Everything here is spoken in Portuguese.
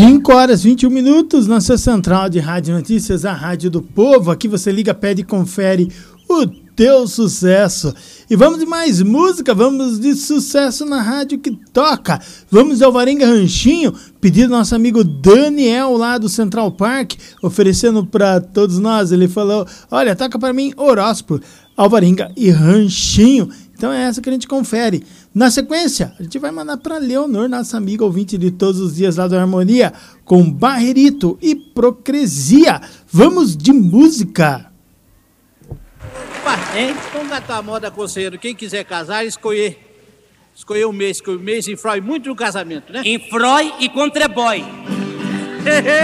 5 horas e 21 minutos na sua central de rádio notícias, a Rádio do Povo. Aqui você liga, pede e confere o teu sucesso. E vamos de mais música, vamos de sucesso na rádio que toca. Vamos de Alvarenga Ranchinho, pedido do nosso amigo Daniel lá do Central Park, oferecendo para todos nós. Ele falou, olha, toca para mim horóscopo, Alvarenga e Ranchinho. Então é essa que a gente confere. Na sequência, a gente vai mandar para Leonor, nossa amiga ouvinte de todos os dias lá do Harmonia, com Barrerito e Procresia. Vamos de música. Opa, hein? Vamos catar a moda, conselheiro. Quem quiser casar, escolher um mês, que o mês influi muito no casamento, né? Influi e contribui.